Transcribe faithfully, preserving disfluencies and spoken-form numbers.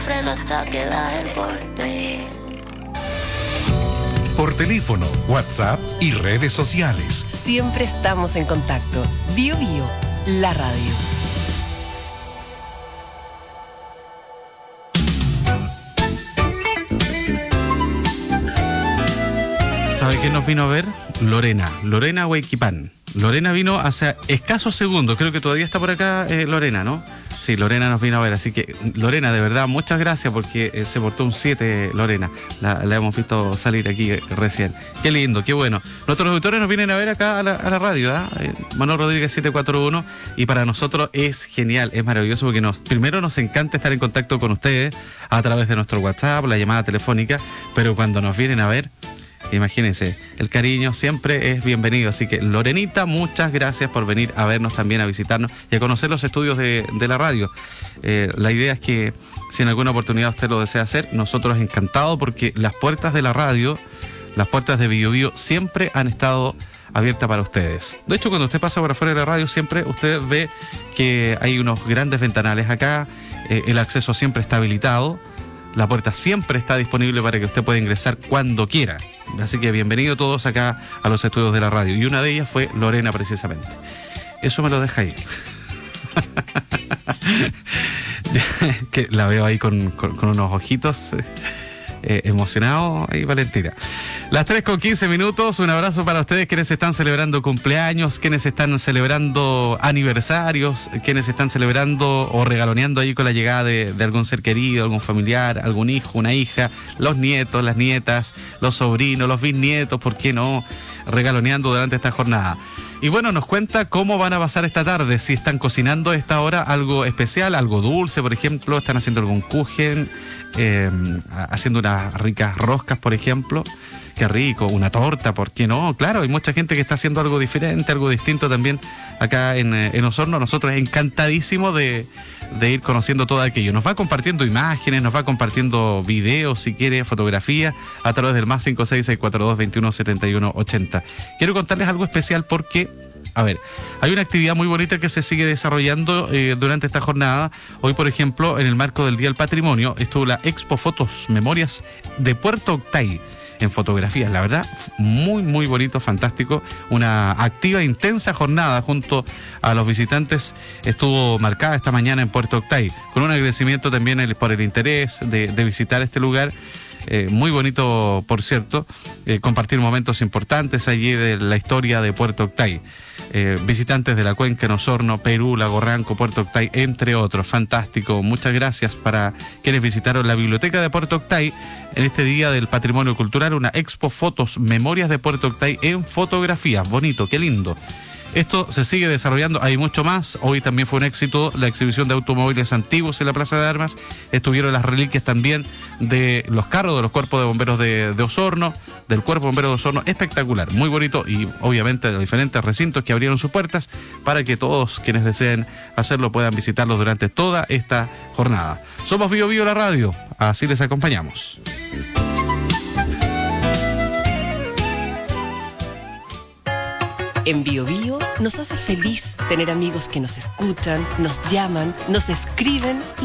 freno hasta que da el golpe. Por teléfono, WhatsApp y redes sociales. Siempre estamos en contacto. Bio Bio, la radio. ¿Sabe quién nos vino a ver? Lorena, Lorena Huayquipán. Lorena vino hace escasos segundos, creo que todavía está por acá eh, Lorena, ¿no? Sí, Lorena nos vino a ver, así que Lorena, de verdad, muchas gracias porque eh, se portó un siete, Lorena. La, la hemos visto salir aquí eh, recién. Qué lindo, qué bueno. Nuestros auditores nos vienen a ver acá a la, a la radio, ¿eh? eh Manuel Rodríguez siete cuatro uno, y para nosotros es genial, es maravilloso porque nos, primero nos encanta estar en contacto con ustedes a través de nuestro WhatsApp, la llamada telefónica, pero cuando nos vienen a ver, imagínense, el cariño siempre es bienvenido. Así que, Lorenita, muchas gracias por venir a vernos también, a visitarnos y a conocer los estudios de, de la radio. Eh, la idea es que, si en alguna oportunidad usted lo desea hacer, nosotros encantados, porque las puertas de la radio, las puertas de Bio Bio, siempre han estado abiertas para ustedes. De hecho, cuando usted pasa por afuera de la radio, siempre usted ve que hay unos grandes ventanales acá, eh, el acceso siempre está habilitado, la puerta siempre está disponible para que usted pueda ingresar cuando quiera. Así que bienvenidos todos acá a los estudios de la radio. Y una de ellas fue Lorena, precisamente. Eso me lo deja ahí. Que la veo ahí con, con, con unos ojitos eh, emocionados. Ahí, Valentina. Las tres con quince minutos. Un abrazo para ustedes quienes están celebrando cumpleaños, quienes están celebrando aniversarios, quienes están celebrando o regaloneando ahí con la llegada de, de algún ser querido, algún familiar, algún hijo, una hija, los nietos, las nietas, los sobrinos, los bisnietos, ¿por qué no? Regaloneando durante esta jornada. Y bueno, nos cuenta cómo van a pasar esta tarde, si están cocinando a esta hora algo especial, algo dulce, por ejemplo, están haciendo algún kuchen, eh, haciendo unas ricas roscas, por ejemplo. Qué rico, una torta, ¿por qué no? Claro, hay mucha gente que está haciendo algo diferente, algo distinto también acá en, en Osorno. Nosotros encantadísimos de, de ir conociendo todo aquello. Nos va compartiendo imágenes, nos va compartiendo videos, si quiere, fotografías, a través del más cinco seis seis cuatro dos veintiuno setenta y uno ochenta. Quiero contarles algo especial porque, a ver, hay una actividad muy bonita que se sigue desarrollando eh, durante esta jornada. Hoy, por ejemplo, en el marco del Día del Patrimonio, estuvo la Expo Fotos Memorias de Puerto Octay, en fotografías. La verdad, muy, muy bonito, fantástico. Una activa, intensa jornada junto a los visitantes estuvo marcada esta mañana en Puerto Octay, con un agradecimiento también el, por el interés de, de visitar este lugar. Eh, muy bonito, por cierto, eh, compartir momentos importantes allí de la historia de Puerto Octay. Eh, visitantes de la cuenca en Osorno, Perú, Lago Ranco, Puerto Octay, entre otros. Fantástico. Muchas gracias para quienes visitaron la biblioteca de Puerto Octay en este Día del Patrimonio Cultural, una expo fotos, memorias de Puerto Octay en fotografías. Bonito, qué lindo. Esto se sigue desarrollando, hay mucho más. Hoy también fue un éxito la exhibición de automóviles antiguos en la Plaza de Armas. Estuvieron las reliquias también de los carros de los cuerpos de bomberos de, de Osorno, del Cuerpo de Bomberos de Osorno. Espectacular, muy bonito, y obviamente los diferentes recintos que abrieron sus puertas para que todos quienes deseen hacerlo puedan visitarlos durante toda esta jornada. Somos Bio Bio la radio, así les acompañamos. En Bio Bio nos hace feliz tener amigos que nos escuchan, nos llaman, nos escriben